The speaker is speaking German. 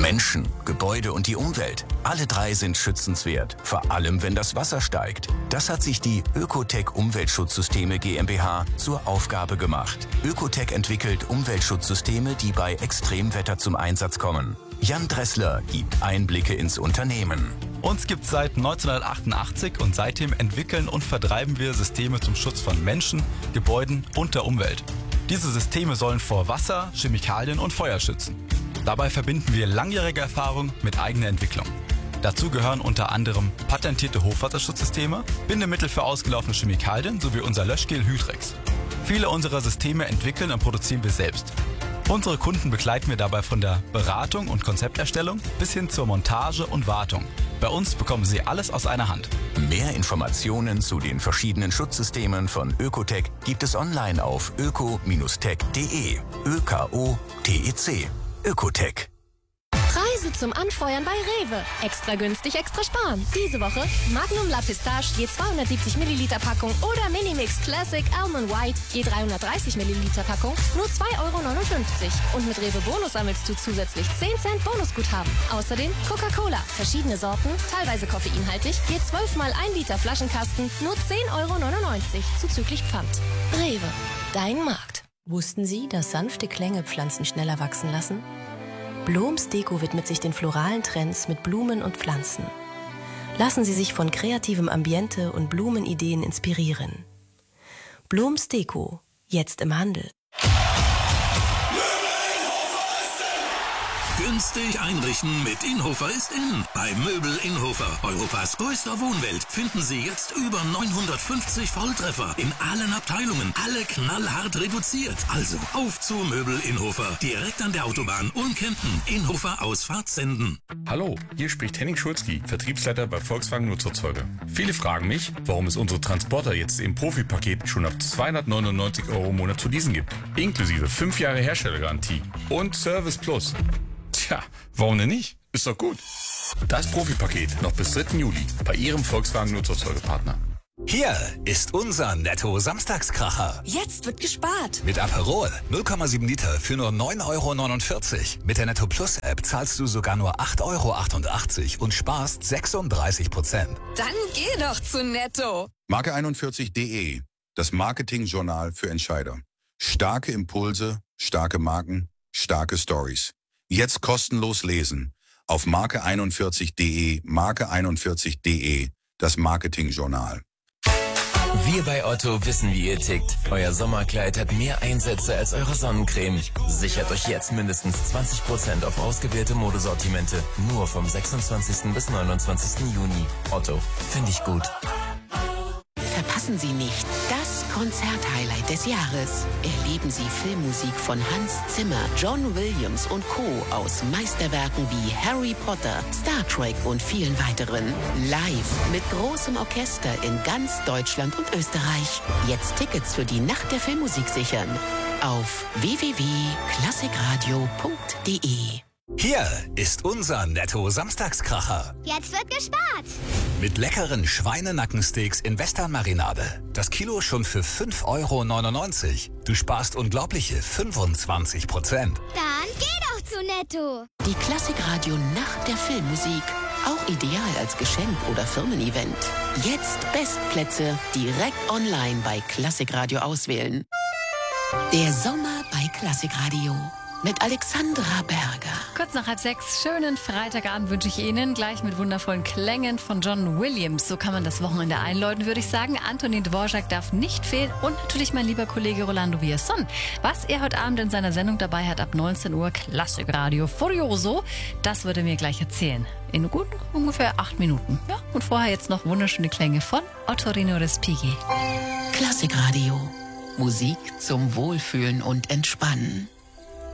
Menschen, Gebäude und die Umwelt. Alle drei sind schützenswert, vor allem wenn das Wasser steigt. Das hat sich die Ökotech Umweltschutzsysteme GmbH zur Aufgabe gemacht. Ökotech entwickelt Umweltschutzsysteme, die bei Extremwetter zum Einsatz kommen. Jan Dressler gibt Einblicke ins Unternehmen. Uns gibt es seit 1988 und seitdem entwickeln und vertreiben wir Systeme zum Schutz von Menschen, Gebäuden und der Umwelt. Diese Systeme sollen vor Wasser, Chemikalien und Feuer schützen. Dabei verbinden wir langjährige Erfahrung mit eigener Entwicklung. Dazu gehören unter anderem patentierte Hochwasserschutzsysteme, Bindemittel für ausgelaufene Chemikalien sowie unser Löschgel Hydrex. Viele unserer Systeme entwickeln und produzieren wir selbst. Unsere Kunden begleiten wir dabei von der Beratung und Konzepterstellung bis hin zur Montage und Wartung. Bei uns bekommen Sie alles aus einer Hand. Mehr Informationen zu den verschiedenen Schutzsystemen von Ökotech gibt es online auf öko-tech.de. ÖKOTEC. Ökotech. Preise zum Anfeuern bei Rewe. Extra günstig, extra sparen. Diese Woche Magnum La Pistache je 270 Milliliter Packung oder Minimix Classic Almond White je 330 Milliliter Packung nur 2,59 €. Und mit Rewe Bonus sammelst du zusätzlich 10 Cent Bonusguthaben. Außerdem Coca-Cola, verschiedene Sorten, teilweise koffeinhaltig, je 12 mal 1 Liter Flaschenkasten nur 10,99 € zuzüglich Pfand. Rewe, dein Markt. Wussten Sie, dass sanfte Klänge Pflanzen schneller wachsen lassen? Bloms Deko widmet sich den floralen Trends mit Blumen und Pflanzen. Lassen Sie sich von kreativem Ambiente und Blumenideen inspirieren. Bloms Deko, jetzt im Handel. Günstig einrichten mit Inhofer ist in. Bei Möbel Inhofer, Europas größter Wohnwelt, finden Sie jetzt über 950 Volltreffer in allen Abteilungen. Alle knallhart reduziert. Also auf zu Möbel Inhofer. Direkt an der Autobahn Ulm-Kempten. Inhofer Ausfahrt Senden. Hallo, hier spricht Henning Schulzki, Vertriebsleiter bei Volkswagen Nutzerzeuger. Viele fragen mich, warum es unsere Transporter jetzt im Profipaket schon ab 299 € im Monat zu leasen gibt. Inklusive 5 Jahre Herstellergarantie und Service Plus. Tja, warum denn nicht? Ist doch gut. Das Profipaket noch bis 3. Juli bei Ihrem Volkswagen Nutzerzeugerpartner. Hier ist unser Netto-Samstagskracher. Jetzt wird gespart. Mit Aperol 0,7 Liter für nur 9,49 €. Mit der Netto Plus App zahlst du sogar nur 8,88 € und sparst 36%. Dann geh doch zu Netto. Marke41.de, das Marketingjournal für Entscheider. Starke Impulse, starke Marken, starke Stories. Jetzt kostenlos lesen auf Marke41.de, Marke41.de, das Marketingjournal. Wir bei Otto wissen, wie ihr tickt. Euer Sommerkleid hat mehr Einsätze als eure Sonnencreme. Sichert euch jetzt mindestens 20% auf ausgewählte Modesortimente. Nur vom 26. bis 29. Juni. Otto, finde ich gut. Verpassen Sie nicht das Konzerthighlight des Jahres. Erleben Sie Filmmusik von Hans Zimmer, John Williams und Co. aus Meisterwerken wie Harry Potter, Star Trek und vielen weiteren. Live mit großem Orchester in ganz Deutschland und Österreich. Jetzt Tickets für die Nacht der Filmmusik sichern. Auf www.klassikradio.de. Hier ist unser Netto-Samstagskracher. Jetzt wird gespart. Mit leckeren Schweinenackensteaks in Westernmarinade. Das Kilo schon für 5,99 €. Du sparst unglaubliche 25%. Dann geh doch zu Netto. Die Klassikradio Nacht der Filmmusik. Auch ideal als Geschenk oder Firmen-Event. Jetzt Bestplätze direkt online bei Klassikradio auswählen. Der Sommer bei Klassikradio. Mit Alexandra Berger. Kurz nach 5:30, schönen Freitagabend wünsche ich Ihnen. Gleich mit wundervollen Klängen von John Williams. So kann man das Wochenende einläuten, würde ich sagen. Antonin Dvorak darf nicht fehlen. Und natürlich mein lieber Kollege Rolando Villazón. Was er heute Abend in seiner Sendung dabei hat, ab 19 Uhr Klassikradio Furioso, das würde er mir gleich erzählen. In ungefähr 8 Minuten. Ja, und vorher jetzt noch wunderschöne Klänge von Ottorino Respighi. Klassikradio. Musik zum Wohlfühlen und Entspannen.